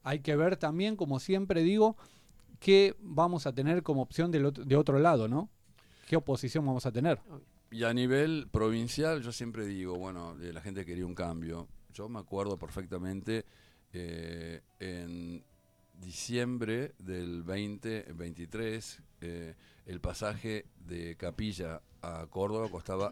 hay que ver también, como siempre digo, qué vamos a tener como opción de otro lado, ¿no? ¿Qué oposición vamos a tener? Y a nivel provincial, yo siempre digo, bueno, la gente quería un cambio. Yo me acuerdo perfectamente en diciembre del 2023, el pasaje de Capilla a Córdoba costaba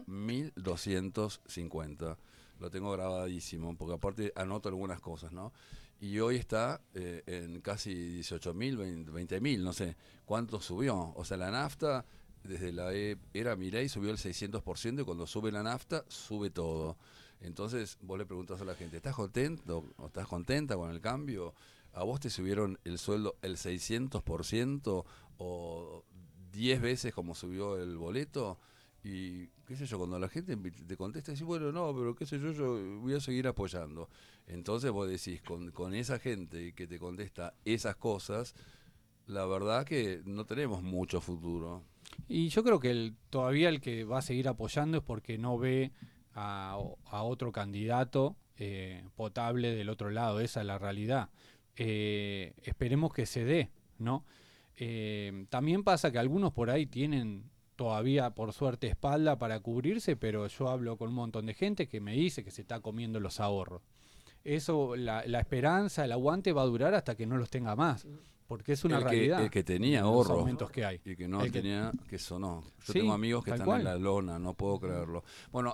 1.250. Lo tengo grabadísimo, porque aparte anoto algunas cosas, ¿no? Y hoy está en casi 18.000, 20.000, no sé cuánto subió. O sea, la nafta desde la era Milei subió el 600% y cuando sube la nafta, sube todo. Entonces vos le preguntas a la gente, ¿estás contento o estás contenta con el cambio? ¿A vos te subieron el sueldo el 600% o 10 veces como subió el boleto? Y qué sé yo, cuando la gente te contesta, decís, bueno, no, pero qué sé yo voy a seguir apoyando. Entonces vos decís, con esa gente que te contesta esas cosas, la verdad que no tenemos mucho futuro. Y yo creo que todavía el que va a seguir apoyando es porque no ve a otro candidato potable del otro lado. Esa es la realidad. Esperemos que se dé, ¿no? También pasa que algunos por ahí tienen todavía, por suerte, espalda para cubrirse, pero yo hablo con un montón de gente que me dice que se está comiendo los ahorros. Eso, la esperanza, el aguante va a durar hasta que no los tenga más, porque es una El realidad que tenía los ahorros aumentos que hay. y que no El que, tenía, que sonó. Yo tengo sí, amigos que tal están en cual. la lona, no puedo creerlo. Bueno,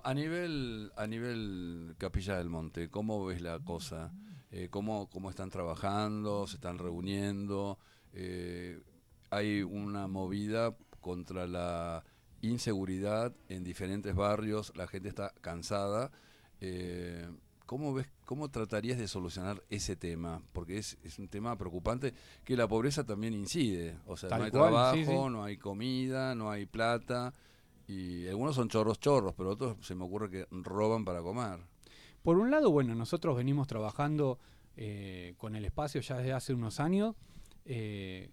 a nivel Capilla del Monte, ¿cómo ves la cosa? ¿Cómo están trabajando? ¿Se están reuniendo? Eh, Hay una movida contra la inseguridad en diferentes barrios, la gente está cansada. Eh, cómo tratarías de solucionar ese tema? Porque es un tema preocupante que la pobreza también incide. O sea, no Tal hay cual, sí, sí. trabajo, no hay comida, no hay plata. Y algunos son chorros chorros, pero otros se me ocurre que roban para comer. Por un lado, bueno, nosotros venimos trabajando con el espacio ya desde hace unos años, eh,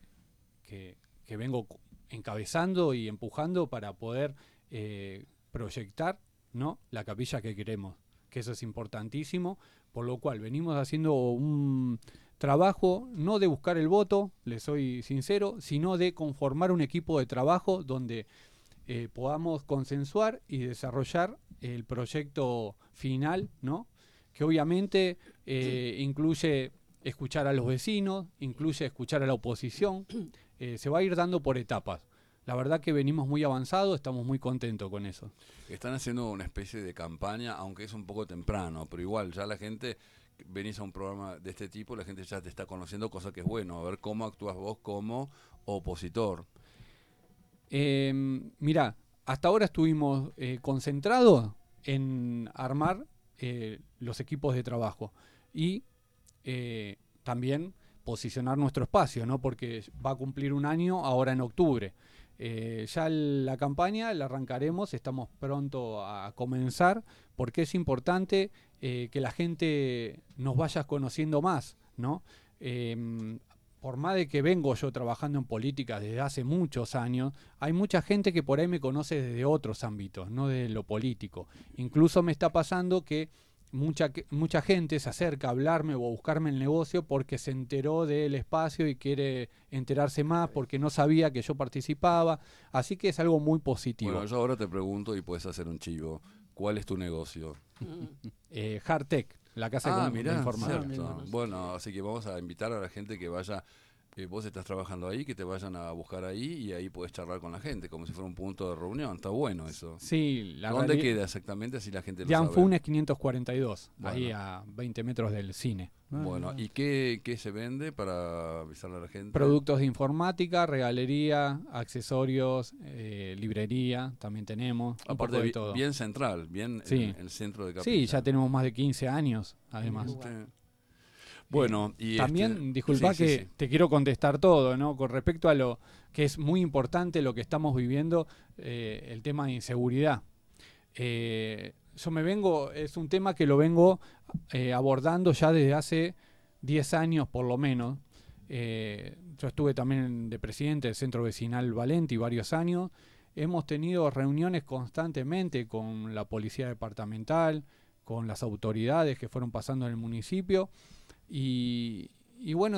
que vengo encabezando y empujando para poder proyectar, ¿no?, la capilla que queremos, que eso es importantísimo, por lo cual venimos haciendo un trabajo no de buscar el voto, le soy sincero, sino de conformar un equipo de trabajo donde podamos consensuar y desarrollar el proyecto final, ¿no? Que obviamente incluye escuchar a los vecinos, incluye escuchar a la oposición, se va a ir dando por etapas. La verdad que venimos muy avanzados, estamos muy contentos con eso. Están haciendo una especie de campaña, aunque es un poco temprano, pero igual ya la gente, venís a un programa de este tipo, la gente ya te está conociendo, cosa que es bueno, a ver cómo actúas vos como opositor. Mirá, hasta ahora estuvimos concentrados en armar los equipos de trabajo y también posicionar nuestro espacio, ¿no? Porque va a cumplir un año ahora en octubre. Ya la campaña la arrancaremos, estamos pronto a comenzar, porque es importante que la gente nos vaya conociendo más, ¿no? Por más de que vengo yo trabajando en política desde hace muchos años, hay mucha gente que por ahí me conoce desde otros ámbitos, no de lo político. Incluso me está pasando que mucha gente se acerca a hablarme o a buscarme el negocio porque se enteró del espacio y quiere enterarse más porque no sabía que yo participaba. Así que es algo muy Bueno, positivo. yo ahora te pregunto y puedes hacer un chivo. ¿Cuál es tu negocio? Hardtech, la casa Ah, de mirá, informática. cierto. Bueno, así que vamos a invitar a la gente que vaya, vos estás trabajando ahí, que te vayan a buscar ahí y ahí puedes charlar con la gente, como si fuera un punto de reunión. Está bueno eso. Sí, la ¿Dónde realidad. queda exactamente? Así la gente lo Jan sabe. Funes 542, ahí Bueno, a 20 metros del cine. bueno. ¿Y qué se vende para avisarle a la gente? Productos de informática, regalería, accesorios, librería, también tenemos, un Aparte, poco de todo. bien central, bien en Sí, el centro de sí, ya Capilla. tenemos más de 15 años, además. Sí. Eh, Bueno, y También, sí, disculpa sí, que sí. te quiero contestar todo, ¿no? Con respecto a lo que es muy importante, lo que estamos viviendo, el tema de inseguridad. Yo es un tema que lo vengo abordando ya desde hace 10 años por lo menos. Yo estuve también de presidente del Centro Vecinal Valenti varios años. Hemos tenido reuniones constantemente con la policía departamental, con las autoridades que fueron pasando en el municipio y bueno,